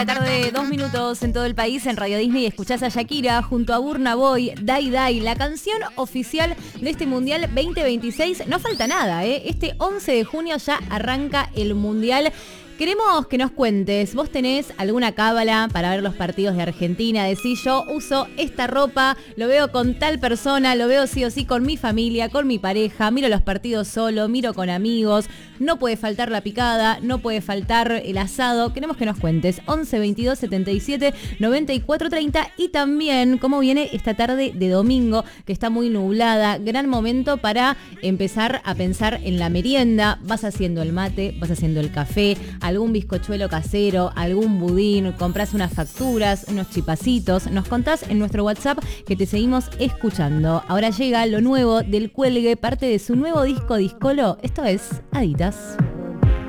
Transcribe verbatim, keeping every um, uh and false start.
La tarde, dos minutos en todo el país en Radio Disney. Escuchás a Shakira junto a Burna Boy, Dai Dai, la canción oficial de este Mundial veinte veintiséis. No falta nada, ¿eh? Este once de junio ya arranca el Mundial. Queremos que nos cuentes, ¿vos tenés alguna cábala para ver los partidos de Argentina? Decís, yo uso esta ropa, lo veo con tal persona, lo veo sí o sí con mi familia, con mi pareja, miro los partidos solo, miro con amigos, no puede faltar la picada, no puede faltar el asado. Queremos que nos cuentes, once veintidós setenta y siete noventa y cuatro treinta, y también cómo viene esta tarde de domingo, que está muy nublada, gran momento para empezar a pensar en la merienda. Vas haciendo el mate, vas haciendo el café, algún bizcochuelo casero, algún budín, compras unas facturas, unos chipacitos, nos contás en nuestro WhatsApp que te seguimos escuchando. Ahora llega lo nuevo del Cuelgue, parte de su nuevo disco Discolo. Esto es Aditas.